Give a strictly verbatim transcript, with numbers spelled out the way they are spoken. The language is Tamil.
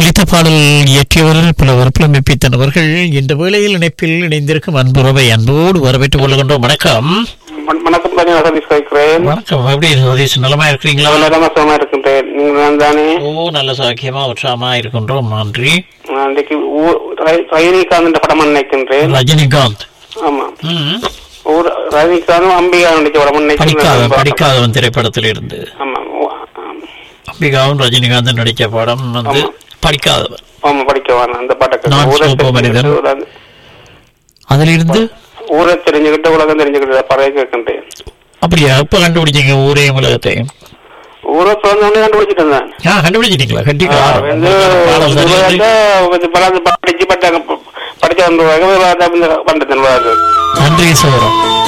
ஒலித்த பாடல் இயற்றியவர் புலவர் புலமைப்பித்தன் அவர்கள் இந்த வேளையில் இணைப்பில் இணைந்திருக்கும் அன்புறவை அன்போடு வரவேற்றுக் கொள்கின்றோம். வணக்கம். வணக்கம் தானே, சதீஷ் கேட்கிறேன். வணக்கம். எப்படி சதீஷ், நலமா இருக்கிறீங்களா? நலமா இருக்கின்றேன். நீங்கள் தானே? ஓ, நல்ல சாக்கியமா உற்சாகமா இருக்கின்றோம். நன்றி. இன்றைக்கு ரஜினிகாந்த் படம் நினைக்கின்றேன். ரஜினிகாந்த். ஆமா, ரஜினிகாந்தும் அம்பிகா நடிச்ச படம் நினைக்கிறேன். படிக்காதவன் திரைப்படத்தில் இருந்து. ஆமா, அம்பிகாவும் ரஜினிகாந்த் நடிச்ச படம் வந்து படிக்காதவன். ஆமா, படிக்கவான். அந்த பாட்டை அதுல இருந்து ஊரை தெரிஞ்சுக்கிட்டு உலகம் தெரிஞ்சுக்கிட்டு பறவை கேட்கின்றேன். அப்படியா? இப்ப கண்டுபிடிச்சீங்க ஊரையும் உலகத்தையும்? ஊரை பிறந்தவொடனே கண்டுபிடிச்சிட்டு இருந்தேன். கண்டுபிடிச்சிட்டீங்களா? படிச்சு பட்டாங்க, படிச்ச வந்து பண்றது. நன்றி சோரம்.